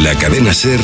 la cadena SER,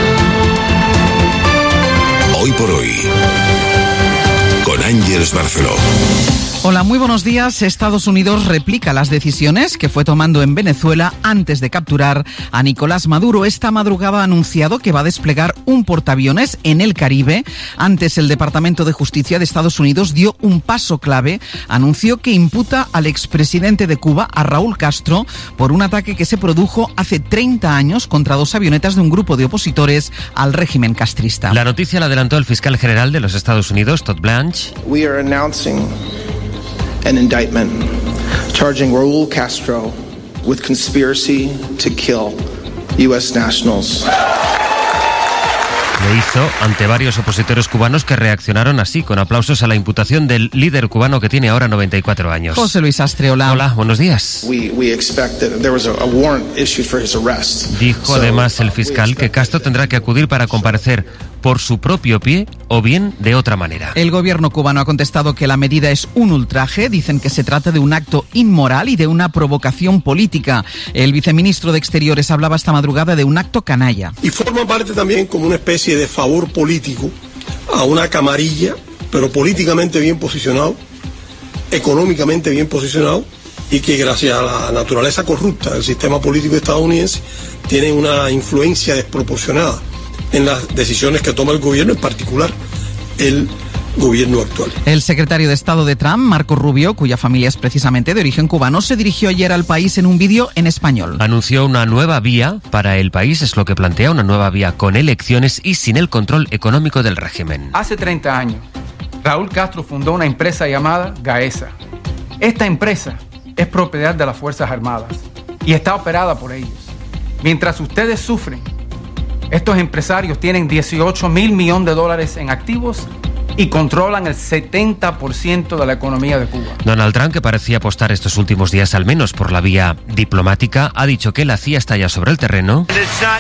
Hoy por Hoy, con Ángeles Barceló. Hola, muy buenos días. Estados Unidos replica las decisiones que fue tomando en Venezuela antes de capturar a Nicolás Maduro. Esta madrugada ha anunciado que va a desplegar un portaaviones en el Caribe. Antes, el Departamento de Justicia de Estados Unidos dio un paso clave. Anunció que imputa al expresidente de Cuba, a Raúl Castro, por un ataque que se produjo hace 30 años contra dos avionetas de un grupo de opositores al régimen castrista. La noticia la adelantó el fiscal general de los Estados Unidos, Todd Blanche. We are announcing an indictment charging Raúl Castro with conspiracy to kill U.S. nationals. Lo hizo ante varios opositores cubanos que reaccionaron así, con aplausos a la imputación del líder cubano que tiene ahora 94 años. José Luis Astre, hola. Hola, buenos días. Dijo además el fiscal que Castro tendrá que acudir para comparecer por su propio pie o bien de otra manera. El gobierno cubano ha contestado que la medida es un ultraje. Dicen que se trata de un acto inmoral y de una provocación política. El viceministro de Exteriores hablaba esta madrugada de un acto canalla. Y forma parte también como una especie de favor político a una camarilla, pero políticamente bien posicionado, económicamente bien posicionado, y que gracias a la naturaleza corrupta del sistema político estadounidense tiene una influencia desproporcionada en las decisiones que toma el gobierno, en particular el gobierno actual. El secretario de Estado de Trump, Marco Rubio, cuya familia es precisamente de origen cubano, se dirigió ayer al país en un vídeo en español. Anunció una nueva vía para el país, es lo que plantea, una nueva vía con elecciones y sin el control económico del régimen. Hace 30 años, Raúl Castro fundó una empresa llamada Gaesa. Esta empresa es propiedad de las Fuerzas Armadas y está operada por ellos. Mientras ustedes sufren, estos empresarios tienen $18 mil millones en activos y controlan el 70% de la economía de Cuba. Donald Trump, que parecía apostar estos últimos días al menos por la vía diplomática, ha dicho que la CIA está ya sobre el terreno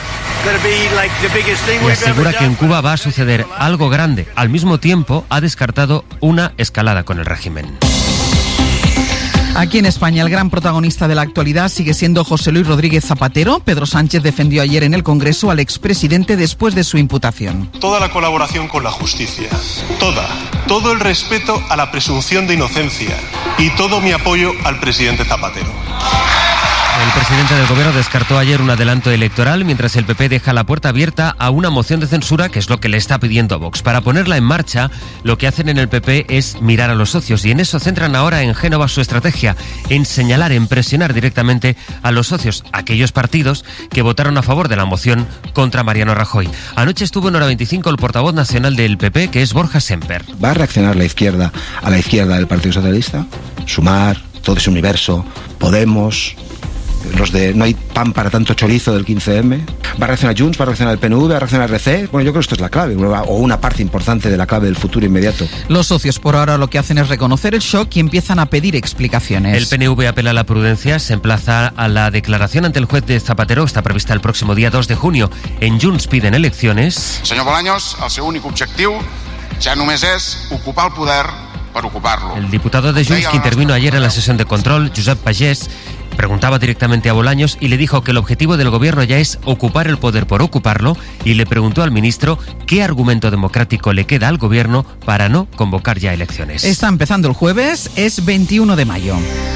y asegura que en Cuba va a suceder algo grande. Al mismo tiempo, ha descartado una escalada con el régimen. Aquí en España, el gran protagonista de la actualidad sigue siendo José Luis Rodríguez Zapatero. Pedro Sánchez defendió ayer en el Congreso al expresidente después de su imputación. Toda la colaboración con la justicia, todo el respeto a la presunción de inocencia y todo mi apoyo al presidente Zapatero. El presidente del gobierno descartó ayer un adelanto electoral, mientras el PP deja la puerta abierta a una moción de censura, que es lo que le está pidiendo a Vox. Para ponerla en marcha, lo que hacen en el PP es mirar a los socios, y en eso centran ahora en Génova su estrategia, en señalar, en presionar directamente a los socios, aquellos partidos que votaron a favor de la moción contra Mariano Rajoy. Anoche estuvo en Hora 25 el portavoz nacional del PP, que es Borja Semper. ¿Va a reaccionar la izquierda a la izquierda del Partido Socialista? Sumar, todo ese universo, Podemos, los de no hay pan para tanto chorizo del 15M. ¿Va a reaccionar Junts? ¿Va a reaccionar el PNV? ¿Va a reaccionar RC? Bueno, yo creo que esto es la clave, o una parte importante de la clave del futuro inmediato. Los socios por ahora lo que hacen es reconocer el shock y empiezan a pedir explicaciones. El PNV apela a la prudencia, se emplaza a la declaración ante el juez de Zapatero, está prevista el próximo día 2 de junio. En Junts piden elecciones. Senyor Bolaños, el seu únic objectiu ja només és ocupar el poder per ocupar-lo. El diputado de Junts, que intervino ayer en la sesión de control, Josep Pagès, preguntaba directamente a Bolaños y le dijo que el objetivo del gobierno ya es ocupar el poder por ocuparlo, y le preguntó al ministro qué argumento democrático le queda al gobierno para no convocar ya elecciones. Está empezando el jueves, es 21 de mayo.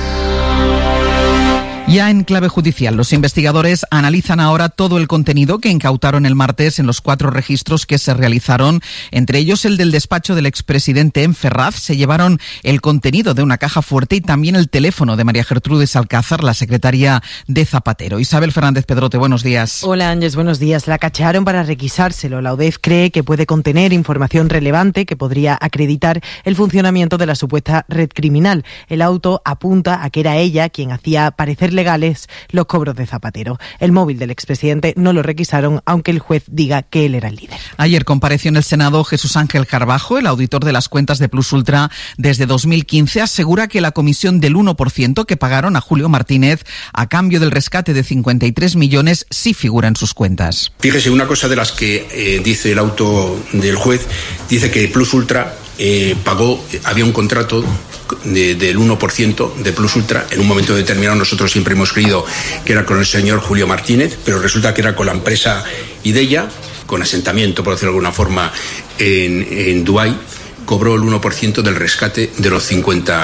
Ya en clave judicial, los investigadores analizan ahora todo el contenido que incautaron el martes en los 4 registros que se realizaron, entre ellos el del despacho del expresidente en Ferraz. Se llevaron el contenido de una caja fuerte y también el teléfono de María Gertrudis Alcázar, la secretaria de Zapatero. Isabel Fernández Pedrote, buenos días. Hola Ángeles, buenos días. La cachearon para requisárselo. La UDEF cree que puede contener información relevante que podría acreditar el funcionamiento de la supuesta red criminal. El auto apunta a que era ella quien hacía parecer legales los cobros de Zapatero. El móvil del expresidente no lo requisaron, aunque el juez diga que él era el líder. Ayer compareció en el Senado Jesús Ángel Carbajo, el auditor de las cuentas de Plus Ultra desde 2015, asegura que la comisión del 1% que pagaron a Julio Martínez a cambio del rescate de 53 millones sí figura en sus cuentas. Fíjese, una cosa de las que dice el auto del juez, dice que Plus Ultra había un contrato del 1% de Plus Ultra. En un momento determinado nosotros siempre hemos creído que era con el señor Julio Martínez, pero resulta que era con la empresa Ideya, con asentamiento, por decirlo de alguna forma, en Dubái. Cobró el 1% del rescate de los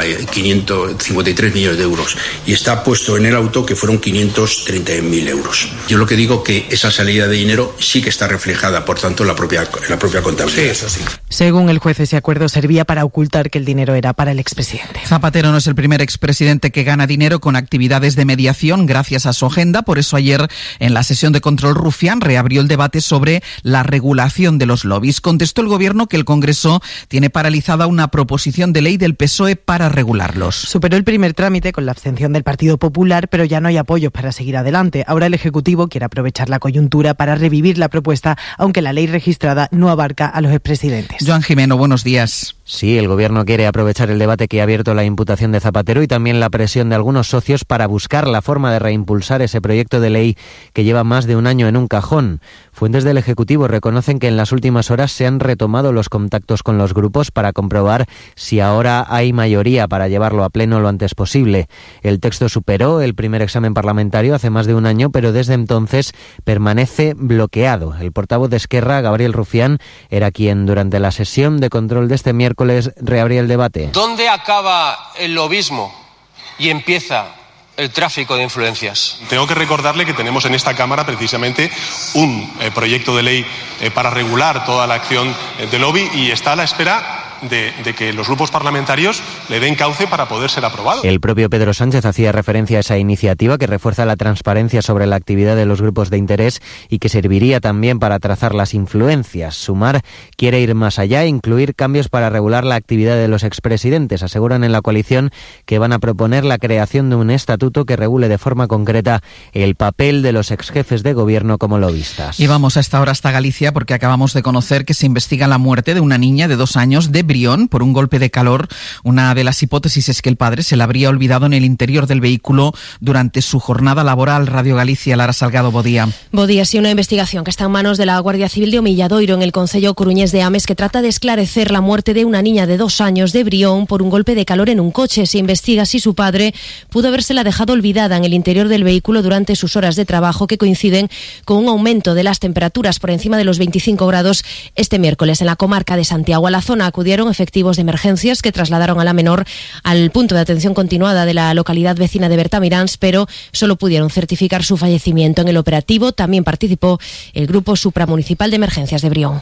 53 millones de euros y está puesto en el auto que fueron 530.000 euros. Yo lo que digo que esa salida de dinero sí que está reflejada, por tanto, en la propia contabilidad. Sí, eso sí. Según el juez, ese acuerdo servía para ocultar que el dinero era para el expresidente. Zapatero no es el primer expresidente que gana dinero con actividades de mediación gracias a su agenda. Por eso ayer, en la sesión de control, Rufián reabrió el debate sobre la regulación de los lobbies. Contestó el Gobierno que el Congreso tiene paralizada una proposición de ley del PSOE para regularlos. Superó el primer trámite con la abstención del Partido Popular, pero ya no hay apoyos para seguir adelante. Ahora el Ejecutivo quiere aprovechar la coyuntura para revivir la propuesta, aunque la ley registrada no abarca a los expresidentes. Joan Jimeno, buenos días. Sí, el Gobierno quiere aprovechar el debate que ha abierto la imputación de Zapatero y también la presión de algunos socios para buscar la forma de reimpulsar ese proyecto de ley que lleva más de un año en un cajón. Fuentes del Ejecutivo reconocen que en las últimas horas se han retomado los contactos con los grupos para comprobar si ahora hay mayoría para llevarlo a pleno lo antes posible. El texto superó el primer examen parlamentario hace más de un año, pero desde entonces permanece bloqueado. El portavoz de Esquerra, Gabriel Rufián, era quien durante la sesión de control de este miércoles reabría el debate. ¿Dónde acaba el lobismo y empieza el tráfico de influencias? Tengo que recordarle que tenemos en esta Cámara precisamente un proyecto de ley para regular toda la acción de lobby y está a la espera de que los grupos parlamentarios le den cauce para poder ser aprobado. El propio Pedro Sánchez hacía referencia a esa iniciativa que refuerza la transparencia sobre la actividad de los grupos de interés y que serviría también para trazar las influencias. Sumar quiere ir más allá e incluir cambios para regular la actividad de los expresidentes. Aseguran en la coalición que van a proponer la creación de un estatuto que regule de forma concreta el papel de los exjefes de gobierno como lobistas. Y vamos a esta hora hasta Galicia porque acabamos de conocer que se investiga la muerte de una niña de 2 años de Brión por un golpe de calor. Una de las hipótesis es que el padre se la habría olvidado en el interior del vehículo durante su jornada laboral. Radio Galicia, Lara Salgado, bo día. Bo día, sí, una investigación que está en manos de la Guardia Civil de Omilladoiro en el concello coruñés de Ames que trata de esclarecer la muerte de una niña de 2 años de Brión por un golpe de calor en un coche. Se investiga si su padre pudo habérsela dejado olvidada en el interior del vehículo durante sus horas de trabajo que coinciden con un aumento de las temperaturas por encima de los 25 grados este miércoles en la comarca de Santiago. A la zona acudieron efectivos de emergencias que trasladaron a la menor al punto de atención continuada de la localidad vecina de Bertamiráns, pero solo pudieron certificar su fallecimiento. En el operativo también participó el Grupo Supramunicipal de Emergencias de Brión.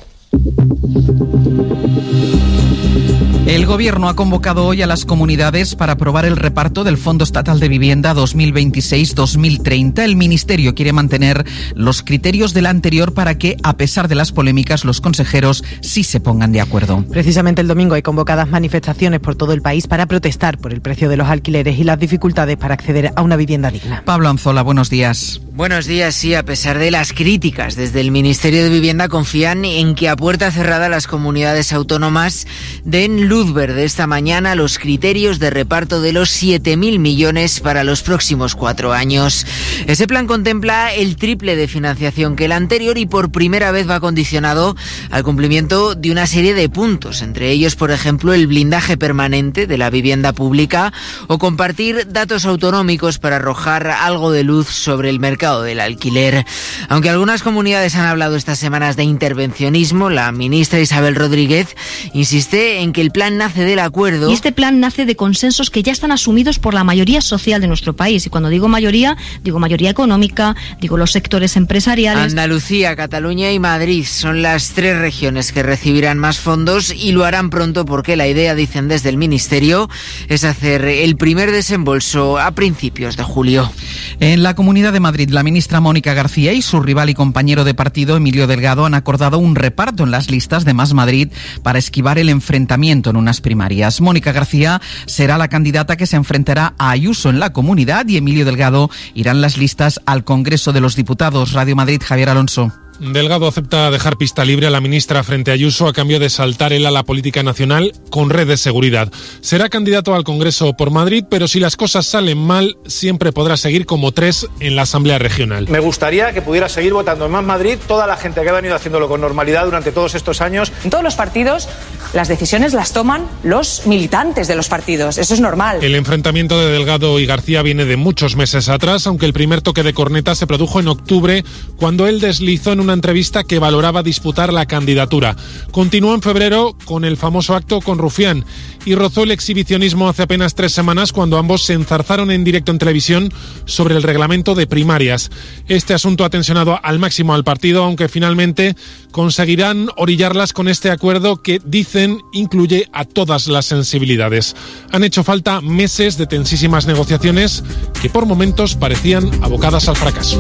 El Gobierno ha convocado hoy a las comunidades para aprobar el reparto del Fondo Estatal de Vivienda 2026-2030. El Ministerio quiere mantener los criterios del anterior para que, a pesar de las polémicas, los consejeros sí se pongan de acuerdo. Precisamente el domingo hay convocadas manifestaciones por todo el país para protestar por el precio de los alquileres y las dificultades para acceder a una vivienda digna. Pablo Anzola, buenos días. Buenos días, sí, a pesar de las críticas desde el Ministerio de Vivienda confían en que a puerta cerrada las comunidades autónomas den luz verde esta mañana los criterios de reparto de los 7.000 millones para los próximos 4 años. Ese plan contempla el triple de financiación que el anterior y por primera vez va condicionado al cumplimiento de una serie de puntos, entre ellos, por ejemplo, el blindaje permanente de la vivienda pública o compartir datos autonómicos para arrojar algo de luz sobre el mercado del alquiler. Aunque algunas comunidades han hablado estas semanas de intervencionismo, la ministra Isabel Rodríguez insiste en que el plan nace del acuerdo. Y este plan nace de consensos que ya están asumidos por la mayoría social de nuestro país. Y cuando digo mayoría económica, digo los sectores empresariales. Andalucía, Cataluña y Madrid son las 3 regiones que recibirán más fondos y lo harán pronto porque la idea, dicen desde el Ministerio, es hacer el primer desembolso a principios de julio. En la Comunidad de Madrid, la ministra Mónica García y su rival y compañero de partido, Emilio Delgado, han acordado un reparto en las listas de Más Madrid para esquivar el enfrentamiento en unas primarias. Mónica García será la candidata que se enfrentará a Ayuso en la comunidad y Emilio Delgado irán las listas al Congreso de los Diputados. Radio Madrid, Javier Alonso. Delgado acepta dejar pista libre a la ministra frente a Ayuso a cambio de saltar él a la política nacional con red de seguridad. Será candidato al Congreso por Madrid, pero si las cosas salen mal, siempre podrá seguir como 3 en la Asamblea Regional. Me gustaría que pudiera seguir votando en Más Madrid toda la gente que ha venido haciéndolo con normalidad durante todos estos años. En todos los partidos, las decisiones las toman los militantes de los partidos. Eso es normal. El enfrentamiento de Delgado y García viene de muchos meses atrás, aunque el primer toque de corneta se produjo en octubre, cuando él deslizó en una entrevista que valoraba disputar la candidatura. Continuó en febrero con el famoso acto con Rufián y rozó el exhibicionismo hace apenas 3 semanas cuando ambos se enzarzaron en directo en televisión sobre el reglamento de primarias. Este asunto ha tensionado al máximo al partido, aunque finalmente conseguirán orillarlas con este acuerdo que, dicen, incluye a todas las sensibilidades. Han hecho falta meses de tensísimas negociaciones que por momentos parecían abocadas al fracaso.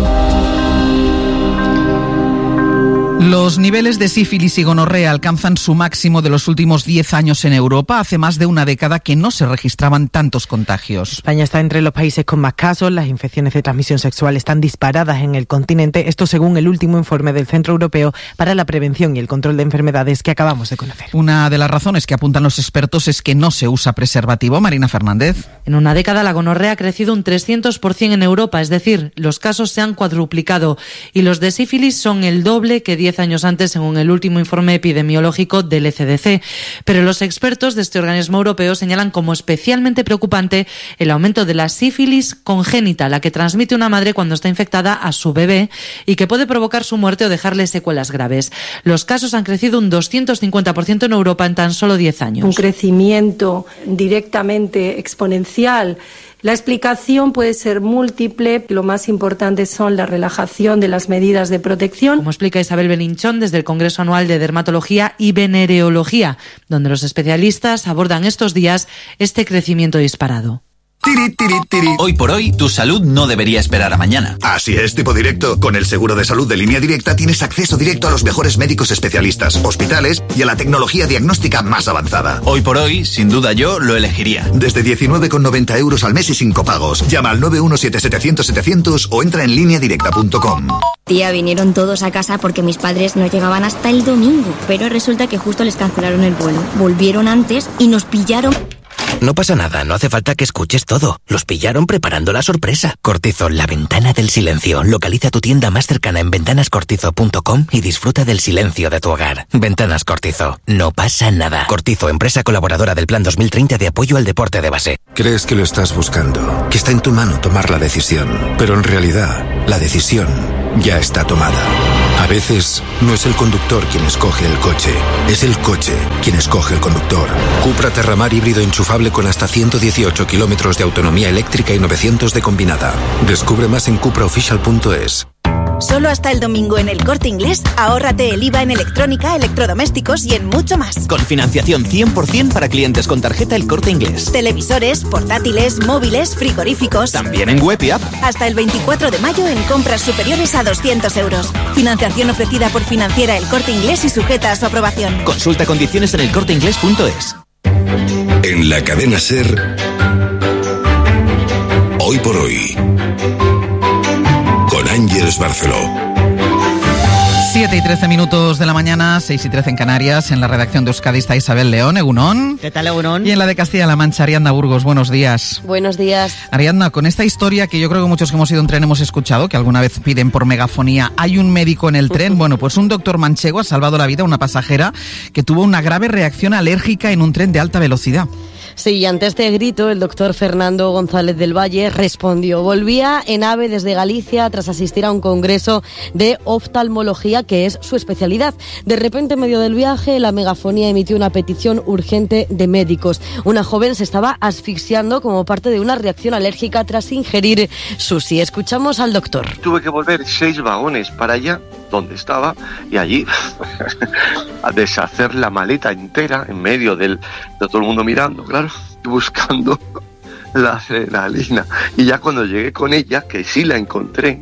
Los niveles de sífilis y gonorrea alcanzan su máximo de los últimos 10 años en Europa. Hace más de una década que no se registraban tantos contagios. España está entre los países con más casos. Las infecciones de transmisión sexual están disparadas en el continente. Esto según el último informe del Centro Europeo para la Prevención y el Control de Enfermedades que acabamos de conocer. Una de las razones que apuntan los expertos es que no se usa preservativo. Marina Fernández. En una década la gonorrea ha crecido un 300% en Europa, es decir, los casos se han cuadruplicado y los de sífilis son el doble que 10 años antes, según el último informe epidemiológico del ECDC. Pero los expertos de este organismo europeo señalan como especialmente preocupante el aumento de la sífilis congénita, la que transmite una madre cuando está infectada a su bebé y que puede provocar su muerte o dejarle secuelas graves. Los casos han crecido un 250% en Europa en tan solo 10 años. Un crecimiento directamente exponencial. La explicación puede ser múltiple. Lo más importante son la relajación de las medidas de protección. Como explica Isabel Belinchón desde el Congreso Anual de Dermatología y Venereología, donde los especialistas abordan estos días este crecimiento disparado. Hoy por hoy, tu salud no debería esperar a mañana. Así es, Tipo Directo. Con el seguro de salud de Línea Directa tienes acceso directo a los mejores médicos especialistas, hospitales y a la tecnología diagnóstica más avanzada. Hoy por hoy, sin duda yo lo elegiría. Desde 19,90 euros al mes y sin copagos. Llama al 917-700-700 o entra en lineadirecta.com. Tía, vinieron todos a casa porque mis padres no llegaban hasta el domingo, pero resulta que justo les cancelaron el vuelo. Volvieron antes y nos pillaron. No pasa nada, no hace falta que escuches todo. Los pillaron preparando la sorpresa. Cortizo, la ventana del silencio. Localiza tu tienda más cercana en ventanascortizo.com y disfruta del silencio de tu hogar. Ventanas Cortizo, no pasa nada. Cortizo, empresa colaboradora del Plan 2030 de apoyo al deporte de base. Crees que lo estás buscando, que está en tu mano tomar la decisión, pero en realidad, la decisión ya está tomada. A veces, no es el conductor quien escoge el coche, es el coche quien escoge el conductor. Cupra Terramar híbrido enchufable con hasta 118 kilómetros de autonomía eléctrica y 900 de combinada. Descubre más en cupraofficial.es. Solo hasta el domingo en El Corte Inglés, ahórrate el IVA en electrónica, electrodomésticos y en mucho más. Con financiación 100% para clientes con tarjeta El Corte Inglés. Televisores, portátiles, móviles, frigoríficos. También en web y app. Hasta el 24 de mayo en compras superiores a 200 euros. Financiación ofrecida por Financiera El Corte Inglés y sujeta a su aprobación. Consulta condiciones en elcorteinglés.es. En la cadena SER, Hoy por Hoy, con Ángeles Barceló. 7:13 de la mañana, 6:13 en Canarias. En la redacción de Euskadi está Isabel León, Egunon. ¿Qué tal, Egunon? Y en la de Castilla-La Mancha, Ariadna Burgos. Buenos días. Buenos días. Ariadna, con esta historia que yo creo que muchos que hemos ido en tren hemos escuchado, que alguna vez piden por megafonía, hay un médico en el tren. Bueno, pues un doctor manchego ha salvado la vida a una pasajera que tuvo una grave reacción alérgica en un tren de alta velocidad. Sí, ante este grito, el doctor Fernando González del Valle respondió. Volvía en AVE desde Galicia tras asistir a un congreso de oftalmología, que es su especialidad. De repente, en medio del viaje, la megafonía emitió una petición urgente de médicos. Una joven se estaba asfixiando como parte de una reacción alérgica tras ingerir sushi. Escuchamos al doctor. Tuve que volver 6 vagones para allá, donde estaba, y allí a deshacer la maleta entera en medio de todo el mundo mirando, claro, y buscando la adrenalina. Y ya cuando llegué con ella, que sí la encontré,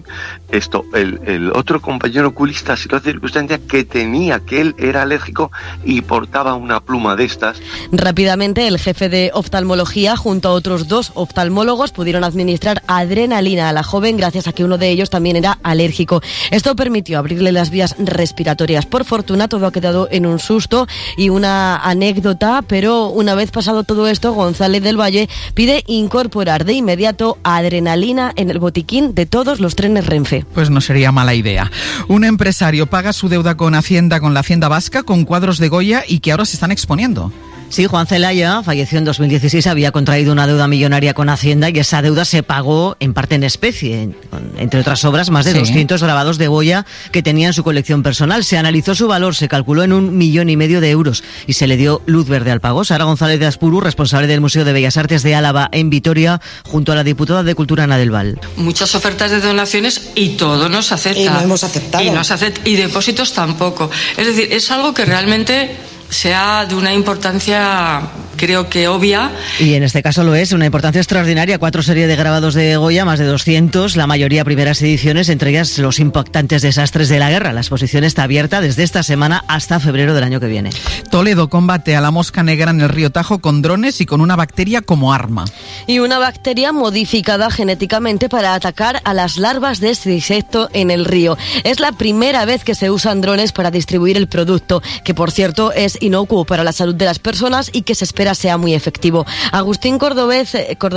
el otro compañero oculista se dio circunstancia que él era alérgico y portaba una pluma de estas. Rápidamente, el jefe de oftalmología, junto a otros 2 oftalmólogos, pudieron administrar adrenalina a la joven gracias a que uno de ellos también era alérgico. Esto permitió abrirle las vías respiratorias. Por fortuna, todo ha quedado en un susto y una anécdota, pero una vez pasado todo esto, González del Valle pide incorporar de inmediato adrenalina en el botiquín de todos los trenes Renfe. Pues no sería mala idea. Un empresario paga su deuda con la Hacienda Vasca con cuadros de Goya y que ahora se están exponiendo. Sí, Juan Celaya falleció en 2016, había contraído una deuda millonaria con Hacienda y esa deuda se pagó en parte en especie, entre otras obras, más de 200 grabados de Goya que tenía en su colección personal. Se analizó su valor, se calculó en 1,5 millones de euros y se le dio luz verde al pago. Sara González de Aspuru, responsable del Museo de Bellas Artes de Álava en Vitoria, junto a la diputada de Cultura Ana del Val. Muchas ofertas de donaciones y todo no se acepta. Y no hemos aceptado. Y depósitos tampoco. Es decir, es algo que realmente sea de una importancia, creo que obvia. Y en este caso lo es, una importancia extraordinaria. 4 series de grabados de Goya, más de 200, la mayoría primeras ediciones, entre ellas los impactantes desastres de la guerra. La exposición está abierta desde esta semana hasta febrero del año que viene. Toledo combate a la mosca negra en el río Tajo con drones y con una bacteria como arma. Y una bacteria modificada genéticamente para atacar a las larvas de este insecto en el río. Es la primera vez que se usan drones para distribuir el producto, que por cierto es inocuo para la salud de las personas y que se espera sea muy efectivo. Agustín Cordobés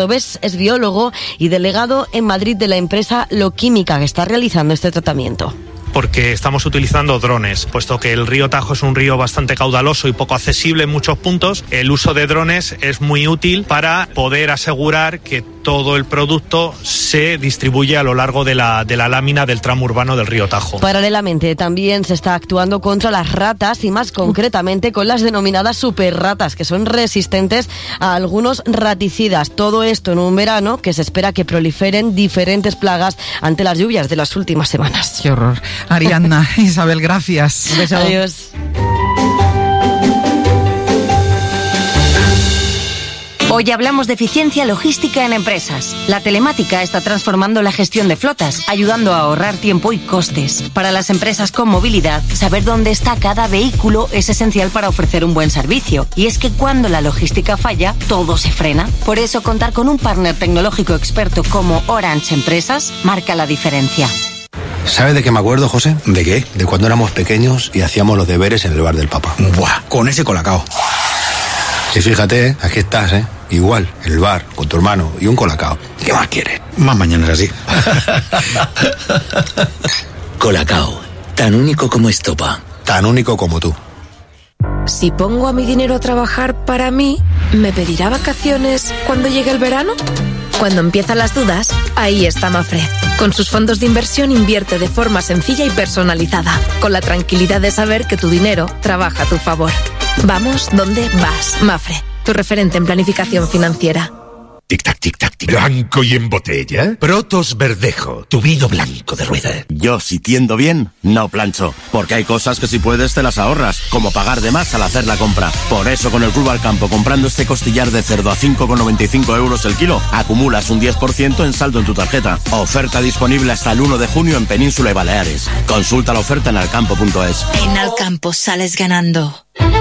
es biólogo y delegado en Madrid de la empresa Loquímica, que está realizando este tratamiento. Porque estamos utilizando drones, puesto que el río Tajo es un río bastante caudaloso y poco accesible en muchos puntos. El uso de drones es muy útil para poder asegurar que todo el producto se distribuye a lo largo de la lámina del tramo urbano del río Tajo. Paralelamente, también se está actuando contra las ratas y más concretamente con las denominadas superratas, que son resistentes a algunos raticidas. Todo esto en un verano que se espera que proliferen diferentes plagas ante las lluvias de las últimas semanas. ¡Qué horror! Ariadna, Isabel, gracias. Un beso. Adiós. Hoy hablamos de eficiencia logística en empresas. La telemática está transformando la gestión de flotas, ayudando a ahorrar tiempo y costes. Para las empresas con movilidad, saber dónde está cada vehículo es esencial para ofrecer un buen servicio. Y es que cuando la logística falla, todo se frena. Por eso, contar con un partner tecnológico experto como Orange Empresas marca la diferencia. ¿Sabes de qué me acuerdo, José? ¿De qué? De cuando éramos pequeños y hacíamos los deberes en el bar del Papa. ¡Buah! Con ese colacao. Y fíjate, aquí estás, ¿eh? Igual, en el bar, con tu hermano y un colacao. ¿Qué más quieres? Más mañanas así. Colacao, tan único como Estopa. Tan único como tú. Si pongo a mi dinero a trabajar para mí, ¿me pedirá vacaciones cuando llegue el verano? Cuando empiezan las dudas, ahí está Mafre. Con sus fondos de inversión invierte de forma sencilla y personalizada, con la tranquilidad de saber que tu dinero trabaja a tu favor. Vamos donde vas. Mafre, tu referente en planificación financiera. Tic-tac, tic-tac, tic. ¿Blanco y en botella? Protos Verdejo, tu vino blanco de rueda. Yo, si tiendo bien, no plancho. Porque hay cosas que si puedes te las ahorras, como pagar de más al hacer la compra. Por eso con el Club Alcampo, comprando este costillar de cerdo a 5,95 euros el kilo, acumulas un 10% en saldo en tu tarjeta. Oferta disponible hasta el 1 de junio en Península y Baleares. Consulta la oferta en alcampo.es. En Alcampo sales ganando.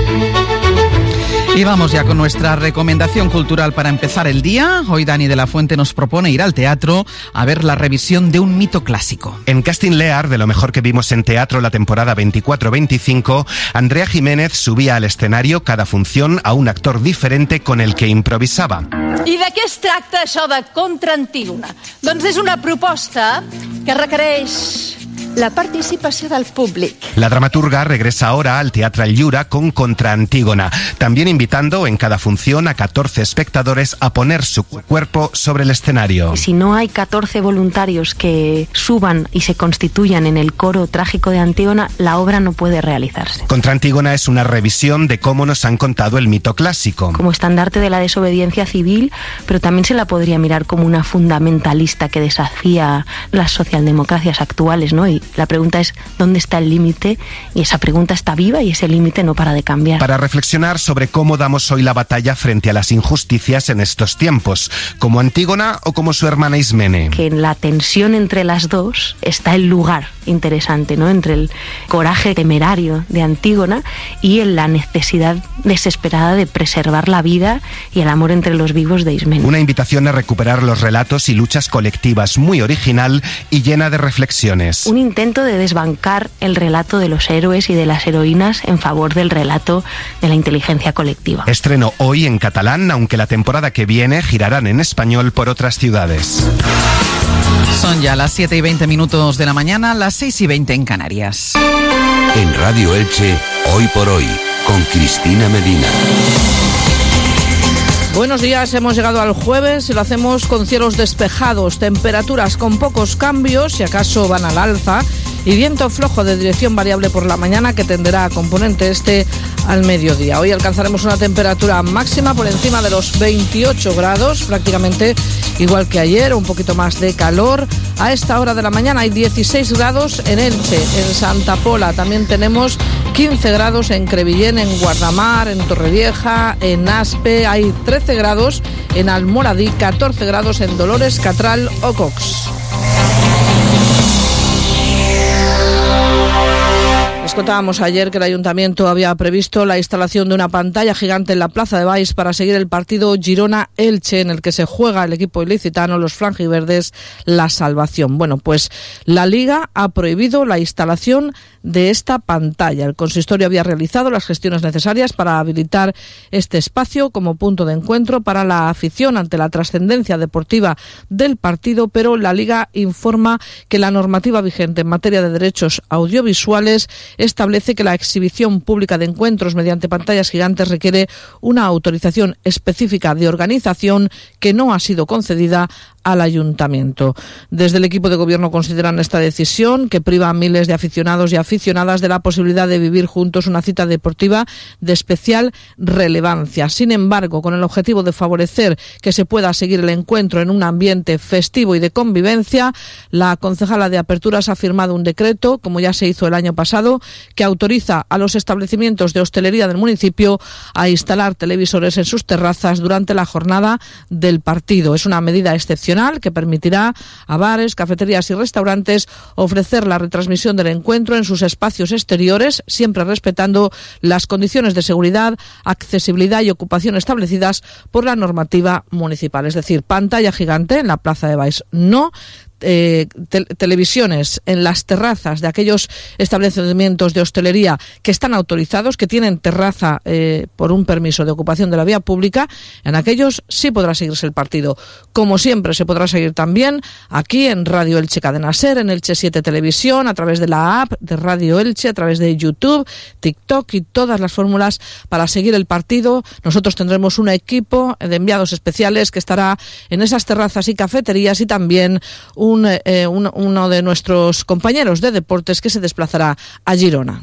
Y vamos ya con nuestra recomendación cultural para empezar el día. Hoy Dani de la Fuente nos propone ir al teatro a ver la revisión de un mito clásico. En Casting Lear, de lo mejor que vimos en teatro la temporada 24-25, Andrea Jiménez subía al escenario cada función a un actor diferente con el que improvisaba. I de què es tracta això de Contra Antígona? Doncs és una proposta que requereix la participación del público. La dramaturga regresa ahora al Teatro El Llura con Contra Antígona, también invitando en cada función a 14 espectadores a poner su cuerpo sobre el escenario. Si no hay 14 voluntarios que suban y se constituyan en el coro trágico de Antígona, la obra no puede realizarse. Contra Antígona es una revisión de cómo nos han contado el mito clásico. Como estandarte de la desobediencia civil, pero también se la podría mirar como una fundamentalista que desafía las socialdemocracias actuales, ¿no? Y La pregunta es ¿dónde está el límite? Y esa pregunta está viva y ese límite no para de cambiar. Para reflexionar sobre cómo damos hoy la batalla frente a las injusticias en estos tiempos, como Antígona o como su hermana Ismene. Que en la tensión entre las dos está el lugar interesante, ¿no? Entre el coraje temerario de Antígona y en la necesidad desesperada de preservar la vida y el amor entre los vivos de Ismene. Una invitación a recuperar los relatos y luchas colectivas, muy original y llena de reflexiones. Un intento de desbancar el relato de los héroes y de las heroínas en favor del relato de la inteligencia colectiva. Estreno hoy en catalán, aunque la temporada que viene girarán en español por otras ciudades. Son ya las 7:20 de la mañana, las 6:20 en Canarias. En Radio Elche, Hoy por Hoy, con Cristina Medina. Buenos días, hemos llegado al jueves y lo hacemos con cielos despejados, temperaturas con pocos cambios, si acaso van al alza, y viento flojo de dirección variable por la mañana que tenderá a componente este al mediodía. Hoy alcanzaremos una temperatura máxima por encima de los 28 grados, prácticamente igual que ayer, un poquito más de calor. A esta hora de la mañana hay 16 grados en Elche, en Santa Pola, también tenemos 15 grados en Crevillén, en Guardamar, en Torrevieja, en Aspe, hay 13 grados en Almoradí, 14 grados en Dolores, Catral o Cox. Les contábamos ayer que el Ayuntamiento había previsto la instalación de una pantalla gigante en la Plaza de Baix para seguir el partido Girona-Elche, en el que se juega el equipo ilicitano, los franjiverdes, la salvación. Bueno, pues la Liga ha prohibido la instalación de esta pantalla. El consistorio había realizado las gestiones necesarias para habilitar este espacio como punto de encuentro para la afición ante la trascendencia deportiva del partido, pero la Liga informa que la normativa vigente en materia de derechos audiovisuales establece que la exhibición pública de encuentros mediante pantallas gigantes requiere una autorización específica de organización que no ha sido concedida al Ayuntamiento. Desde el equipo de gobierno consideran esta decisión, que priva a miles de aficionados y aficionadas de la posibilidad de vivir juntos una cita deportiva de especial relevancia. Sin embargo, con el objetivo de favorecer que se pueda seguir el encuentro en un ambiente festivo y de convivencia, la concejala de Aperturas ha firmado un decreto, como ya se hizo el año pasado, que autoriza a los establecimientos de hostelería del municipio a instalar televisores en sus terrazas durante la jornada del partido. Es una medida excepcional que permitirá a bares, cafeterías y restaurantes ofrecer la retransmisión del encuentro en sus espacios exteriores, siempre respetando las condiciones de seguridad, accesibilidad y ocupación establecidas por la normativa municipal. Es decir, pantalla gigante en la Plaza de Baix no, televisiones en las terrazas de aquellos establecimientos de hostelería que están autorizados, que tienen terraza por un permiso de ocupación de la vía pública, en aquellos sí podrá seguirse el partido. Como siempre se podrá seguir también aquí en Radio Elche Cadena Ser, en Elche 7 Televisión, a través de la app de Radio Elche, a través de YouTube, TikTok y todas las fórmulas para seguir el partido. Nosotros tendremos un equipo de enviados especiales que estará en esas terrazas y cafeterías, y también uno de nuestros compañeros de deportes que se desplazará a Girona.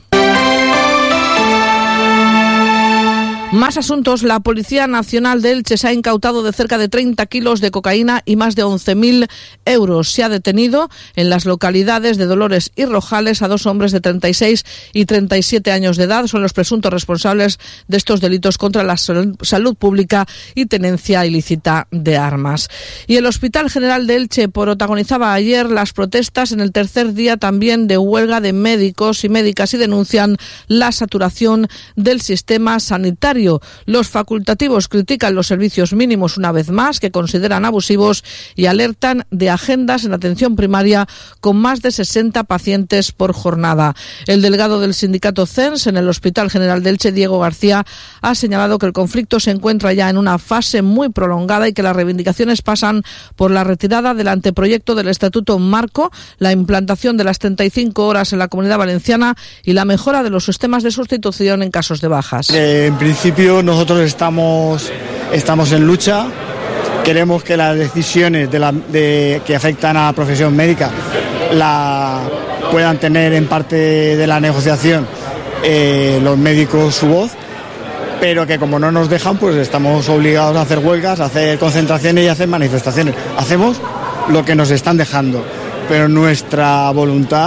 Más asuntos. La Policía Nacional de Elche se ha incautado de cerca de 30 kilos de cocaína y más de 11.000 euros. Se ha detenido en las localidades de Dolores y Rojales a dos hombres de 36 y 37 años de edad. Son los presuntos responsables de estos delitos contra la salud pública y tenencia ilícita de armas. Y el Hospital General de Elche protagonizaba ayer las protestas en el tercer día también de huelga de médicos y médicas, y denuncian la saturación del sistema sanitario. Los facultativos critican los servicios mínimos una vez más, que consideran abusivos, y alertan de agendas en atención primaria con más de 60 pacientes por jornada. El delegado del sindicato CENS en el Hospital General de Elche, Diego García, ha señalado que el conflicto se encuentra ya en una fase muy prolongada y que las reivindicaciones pasan por la retirada del anteproyecto del Estatuto Marco, la implantación de las 35 horas en la Comunidad Valenciana y la mejora de los sistemas de sustitución en casos de bajas. En principio nosotros estamos en lucha. Queremos que las decisiones que afectan a la profesión médica la puedan tener en parte de la negociación los médicos su voz, pero que como no nos dejan, pues estamos obligados a hacer huelgas, a hacer concentraciones y a hacer manifestaciones. Hacemos lo que nos están dejando, pero nuestra voluntad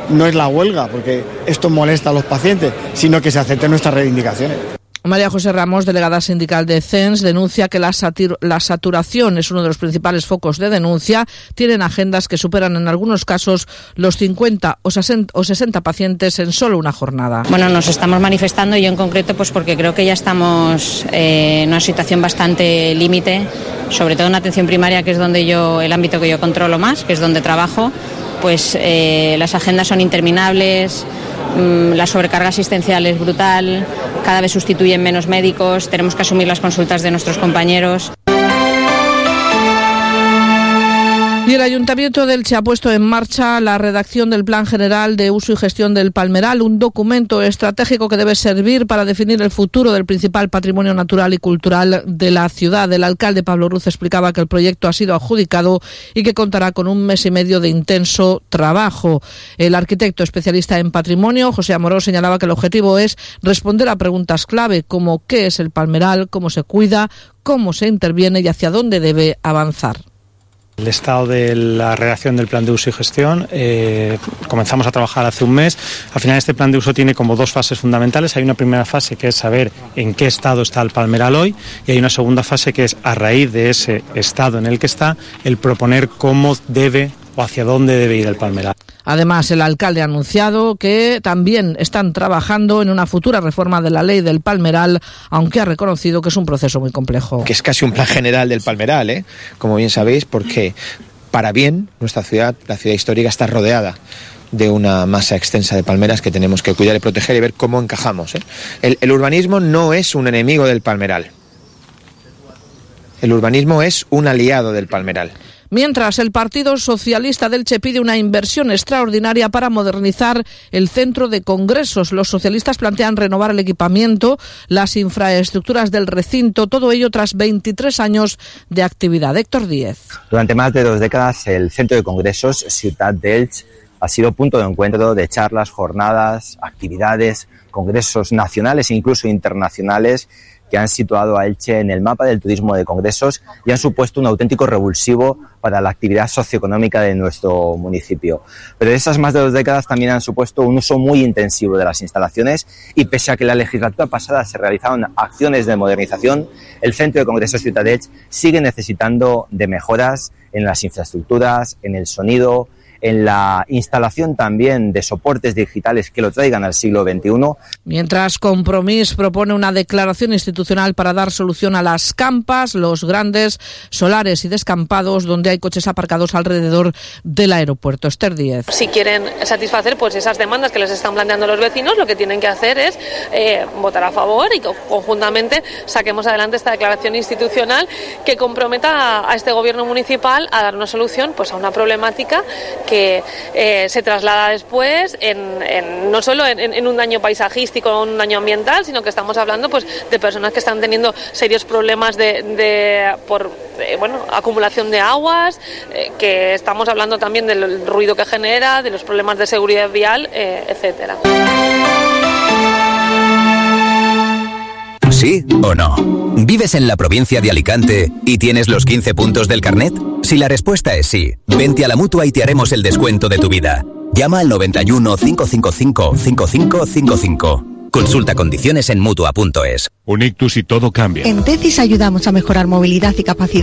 no es la huelga, porque esto molesta a los pacientes, sino que se acepten nuestras reivindicaciones. María José Ramos, delegada sindical de CENS, denuncia que la saturación es uno de los principales focos de denuncia. Tienen agendas que superan en algunos casos los 50 o 60 pacientes en solo una jornada. Bueno, nos estamos manifestando, yo en concreto, pues porque creo que ya estamos en una situación bastante límite, sobre todo en atención primaria, que es el ámbito que yo controlo más, que es donde trabajo. Pues las agendas son interminables, la sobrecarga asistencial es brutal, cada vez sustituyen menos médicos, tenemos que asumir las consultas de nuestros compañeros. Y el Ayuntamiento de Elche ha puesto en marcha la redacción del Plan General de Uso y Gestión del Palmeral, un documento estratégico que debe servir para definir el futuro del principal patrimonio natural y cultural de la ciudad. El alcalde Pablo Ruz explicaba que el proyecto ha sido adjudicado y que contará con 1 mes y medio de intenso trabajo. El arquitecto especialista en patrimonio, José Amorós, señalaba que el objetivo es responder a preguntas clave como qué es el palmeral, cómo se cuida, cómo se interviene y hacia dónde debe avanzar. El estado de la redacción del plan de uso y gestión, comenzamos a trabajar hace un mes. Al final este plan de uso tiene como 2 fases fundamentales. Hay una primera fase que es saber en qué estado está el palmeral hoy y hay una segunda fase que es, a raíz de ese estado en el que está, el proponer cómo debe o hacia dónde debe ir el palmeral. Además, el alcalde ha anunciado que también están trabajando en una futura reforma de la ley del palmeral, aunque ha reconocido que es un proceso muy complejo. Que es casi un plan general del palmeral, como bien sabéis, porque para bien nuestra ciudad, la ciudad histórica, está rodeada de una masa extensa de palmeras que tenemos que cuidar y proteger y ver cómo encajamos. El urbanismo no es un enemigo del palmeral. El urbanismo es un aliado del palmeral. Mientras, el Partido Socialista de Elche pide una inversión extraordinaria para modernizar el centro de congresos. Los socialistas plantean renovar el equipamiento, las infraestructuras del recinto, todo ello tras 23 años de actividad. Héctor Díez. Durante más de 2 décadas, el centro de congresos Ciutat d'Elx ha sido punto de encuentro de charlas, jornadas, actividades, congresos nacionales e incluso internacionales que han situado a Elche en el mapa del turismo de congresos y han supuesto un auténtico revulsivo para la actividad socioeconómica de nuestro municipio. Pero esas más de 2 décadas también han supuesto un uso muy intensivo de las instalaciones y pese a que la legislatura pasada se realizaron acciones de modernización, el centro de congresos Ciutat d'Elx sigue necesitando de mejoras en las infraestructuras, en el sonido, en la instalación también de soportes digitales que lo traigan al siglo XXI. Mientras, Compromís propone una declaración institucional para dar solución a las campas, los grandes solares y descampados donde hay coches aparcados alrededor del aeropuerto. Esther Díez. Si quieren satisfacer pues esas demandas que les están planteando los vecinos, lo que tienen que hacer es votar a favor y que conjuntamente saquemos adelante esta declaración institucional que comprometa a este gobierno municipal a dar una solución pues a una problemática que se traslada después no solo en un daño paisajístico o un daño ambiental, sino que estamos hablando pues de personas que están teniendo serios problemas por acumulación de aguas, que estamos hablando también del ruido que genera, de los problemas de seguridad vial, etcétera. ¿Sí o no? ¿Vives en la provincia de Alicante y tienes los 15 puntos del carnet? Si la respuesta es sí, vente a la Mutua y te haremos el descuento de tu vida. Llama al 91 555 5555. Consulta condiciones en Mutua.es. Un ictus y todo cambia. En Tecis ayudamos a mejorar movilidad y capacidad